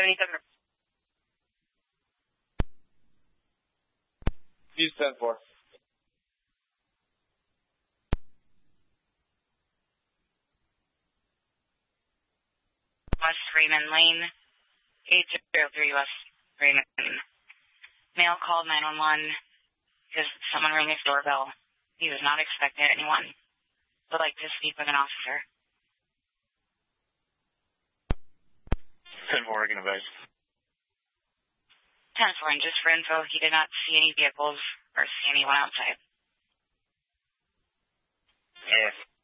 77. Use 10-4. West Raymond Lane, 803 West Raymond. Male called 911 because someone rang his doorbell. He was not expecting anyone. Would like to speak with an officer. 10-4, I can advise. 10-4, and just for info, he did not see any vehicles or see anyone outside. Yeah.